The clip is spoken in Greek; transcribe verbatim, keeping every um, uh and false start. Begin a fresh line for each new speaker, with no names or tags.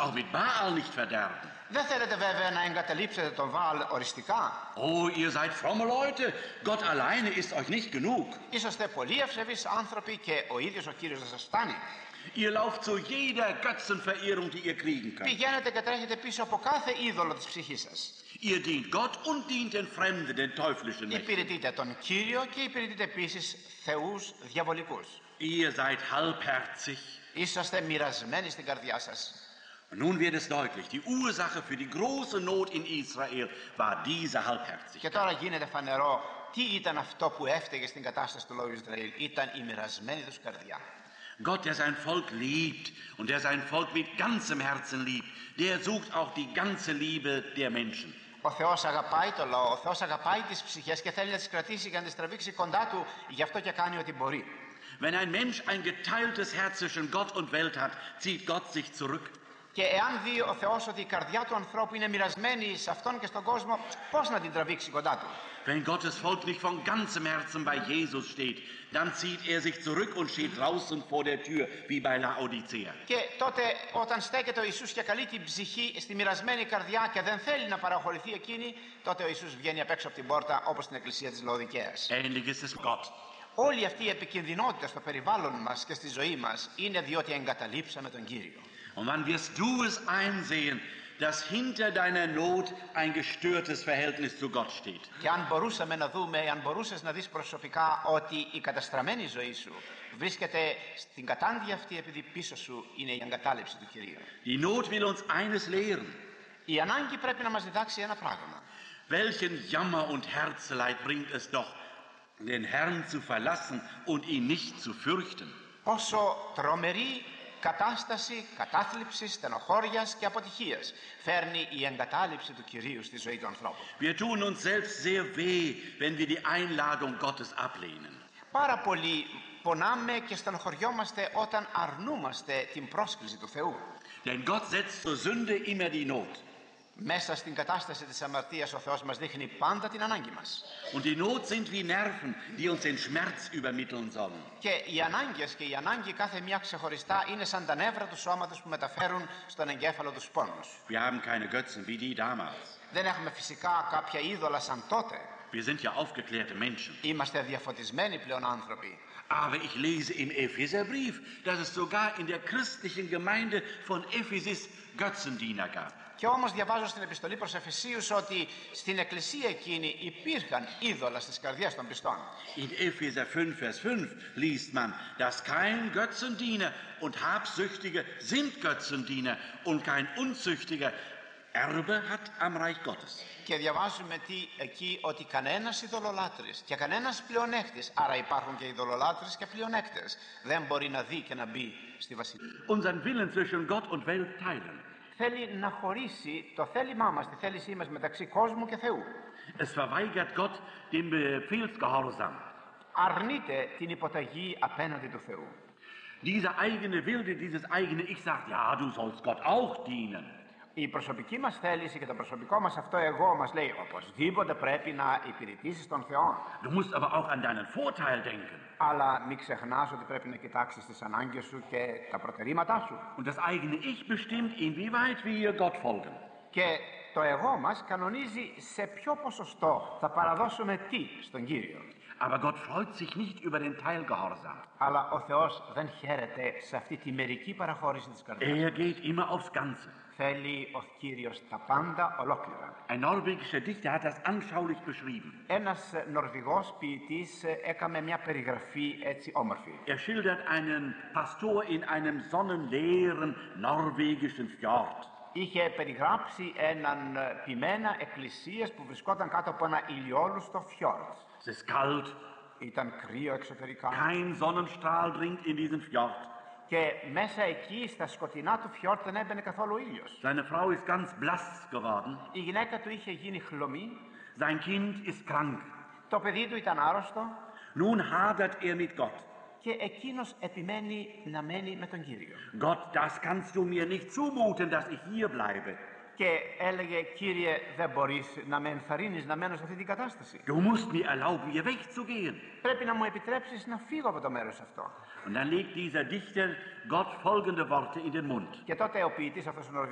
auch mit Baal nicht verderben.
Δεν θέλετε βέβαια να εγκαταλείψετε τον Βαάλ οριστικά.
Oh, ihr seid fromme Leute. Gott alleine ist euch nicht genug.
Είσαστε πολύ ευσεβείς άνθρωποι και ο ίδιος ο Κύριος δεν σας φτάνει.
Ihr lauft zu jeder Götzenverehrung, die ihr kriegen könnt.
Πηγαίνετε και τρέχετε πίσω από κάθε είδωλο της ψυχής σας.
Ihr dient Gott und dient den Fremden, den teuflischen Mächten.
Υπηρετείτε τον Κύριο και υπηρετείτε επίσης θεούς διαβολικούς.
Ihr seid halbherzig.
Είσαστε μοιρασμένοι στην καρδιά σας.
Nun wird es deutlich, die Ursache für die große Not in Israel war diese Halbherzigkeit.
Και τώρα γίνεται φανερό τι ήταν αυτό που έφταιγε στην κατάσταση του λαού Ισραήλ. Ήταν η μοιρασμένη τους καρδιά.
Gott, der sein Volk liebt und der sein Volk mit ganzem Herzen liebt, der sucht auch die ganze Liebe der Menschen.
Ο Θεός αγαπάει το λαό, ο Θεός αγαπάει τις ψυχές και θέλει να τις κρατήσει και να τις τραβήξει κοντά του, γι' αυτό και κάνει ό,τι μπορεί.
Wenn ein Mensch ein geteiltes Herz zwischen Gott und Welt hat, zieht Gott sich zurück.
Και εάν δει ο Θεός ότι η καρδιά του ανθρώπου είναι μοιρασμένη σε αυτόν και στον κόσμο, πώς να την τραβήξει κοντά του?
Wenn Gottes Volk nicht von ganzem Herzen bei Jesus steht, dann zieht er sich zurück und steht draußen vor der Tür, wie bei Laodicea.
Και τότε όταν στέκεται ο Ιησούς και καλεί την ψυχή στη μοιρασμένη καρδιά και δεν θέλει να παραχωρηθεί εκείνη, τότε ο Ιησούς βγαίνει απ' έξω από την πόρτα, όπως στην εκκλησία της Λαοδικαίας.
Ähnlich ist es Gott.
Όλη αυτή η επικινδυνότητα στο περιβάλλον μας και στη ζωή μας είναι διότι εγκαταλείψαμε τον Κύριο.
Und wann wirst du es einsehen, dass hinter deiner Not ein gestörtes Verhältnis zu Gott steht?
Και αν μπορούσαμε να δούμε, αν μπορούσες να δεις προσωπικά ότι η καταστραμμένη ζωή σου βρίσκεται στην κατάντια αυτή επειδή πίσω σου είναι η εγκατάλειψη του Κυρίου.
Die Not will uns eines lehren.
Η ανάγκη πρέπει να μας διδάξει ένα πράγμα.
Welchen Jammer und Herzeleid bringt es doch, den Herrn zu verlassen und ihn nicht zu fürchten.
Πόσο τρομερή κατάσταση κατάθλιψης, στενοχώριας και αποτυχίας φέρνει η εγκατάλειψη του Κυρίου στη ζωή του ανθρώπου.
Wir tun uns selbst sehr weh, wenn wir die Einladung Gottes ablehnen.
Πάρα πολύ πονάμε και στενοχωριόμαστε όταν αρνούμαστε την πρόσκληση του Θεού.
Denn Gott setzt zur Sünde immer die Not.
Μέσα στην κατάσταση της αμαρτίας ο Θεός μας δείχνει πάντα την ανάγκη μας.
Und die Not sind wie Nerven, die uns den Schmerz übermitteln sollen.
Και οι ανάγκες και η ανάγκη κάθε μια ξεχωριστά είναι σαν τα νεύρα του σώματος που μεταφέρουν στον εγκέφαλο τους πόνους.
Wir haben keine Götzen wie die damals.
Δεν έχουμε φυσικά κάποια είδωλα σαν τότε.
Wir sind ja aufgeklärte Menschen.
Είμαστε διαφωτισμένοι πλέον άνθρωποι.
Aber ich lese im Epheserbrief, dass es sogar in der christlichen Gemeinde von Ephesus Götzendiener gab.
Και όμως διαβάζω στην επιστολή προς Εφεσίους ότι στην εκκλησία εκείνη υπήρχαν είδωλα στις καρδιές των πιστών.
In Epheser fünf, Vers fünf liest man, dass kein Götzendiener und Habsüchtige sind Götzendiener und kein Unzüchtiger Erbe hat am Reich Gottes.
Και διαβάζουμε τι, εκεί ότι κανένας ειδωλολάτρης και κανένας πλεονέκτης, άρα υπάρχουν και ειδωλολάτρες και πλεονέκτες, δεν μπορεί να δει και να μπει στη βασιλεία.
Unseren Willen zwischen Gott und Welt teilen.
Θέλει να χωρίσει το θέλημά μας, τη θέλησή μας μεταξύ κόσμου και Θεού.
Es verweigert Gott den Befehlsgehorsam.
Αρνείται την υποταγή απέναντι του Θεού.
Dieser eigene Wilde, dieses eigene Ich sagt, ja, du sollst Gott auch dienen.
Η προσωπική μας θέληση και το προσωπικό μας αυτό εγώ μας λέει οπωσδήποτε πρέπει να υπηρετήσεις τον Θεό.
Du musst aber auch an deinen Vorteil denken.
Αλλά μην ξεχνάς ότι πρέπει να κοιτάξεις τις ανάγκες σου και τα προτερήματά σου.
Und das eigene Ich bestimmt, inwieweit wir Gott folgen.
Και το εγώ μας κανονίζει σε ποιο ποσοστό θα παραδώσουμε τι στον Κύριο.
Aber Gott freut sich nicht über den Teilgehorsam.
Αλλά ο Θεός δεν χαίρεται σε αυτή τη μερική παραχώρηση της καρδιάς.
Er geht immer aufs Ganze.
Θέλει ο Κύριος τα πάντα ολόκληρα.
Ein norwegischer Dichter hat das anschaulich beschrieben.
Ένας Νορβηγός ποιητής έκαμε μια περιγραφή έτσι όμορφη.
Er schildert einen Pastor in einem sonnenleeren norwegischen Fjord.
Είχε περιγράψει έναν ποιμένα εκκλησίας που βρισκόταν κάτω από ένα ηλιόλουστο φιόρτ.
Es ist kalt.
Ήταν κρύο εξωτερικά.
Kein Sonnenstrahl dringt in diesen Fjord.
Και μέσα εκεί στα σκοτεινά του φιόρτ δεν έμπαινε καθόλου ήλιος.
Seine Frau ist ganz blass geworden.
Η γυναίκα του είχε γίνει χλωμή.
Sein Kind ist krank.
Το παιδί του ήταν άρρωστο.
Nun hadert er mit Gott.
Και εκείνος επιμένει να μένει με τον Κύριο.
Gott, das kannst du mir nicht zumuten, dass ich hier bleibe.
Και έλεγε, Κύριε, δεν μπορείς να με ενθαρρύνεις να μένω σε αυτή την κατάσταση.
Du musst mir erlauben, hier wegzugehen.
Πρέπει να μου επιτρέψεις να φύγω από το μέρος αυτό.
Und dann legt dieser Dichter Gott folgende Worte in den Mund.
Και τότε ο ποιητής αυτός ο